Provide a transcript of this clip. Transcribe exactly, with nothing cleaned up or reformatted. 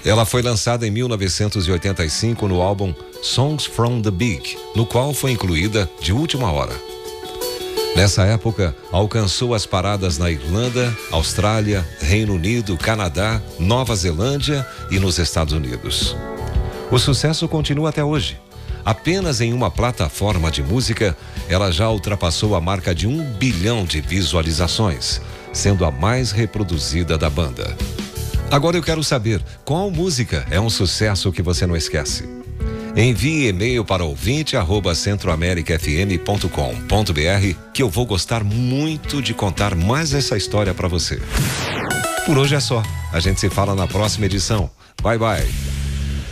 Ela foi lançada em mil novecentos e oitenta e cinco no álbum Songs from the Big, no qual foi incluída de última hora. Nessa época, alcançou as paradas na Irlanda, Austrália, Reino Unido, Canadá, Nova Zelândia e nos Estados Unidos. O sucesso continua até hoje. Apenas em uma plataforma de música, ela já ultrapassou a marca de um bilhão de visualizações, sendo a mais reproduzida da banda. Agora eu quero saber, qual música é um sucesso que você não esquece? Envie e-mail para ouvinte arroba centroamerica f m ponto com ponto b r que eu vou gostar muito de contar mais essa história para você. Por hoje é só. A gente se fala na próxima edição. Bye, bye.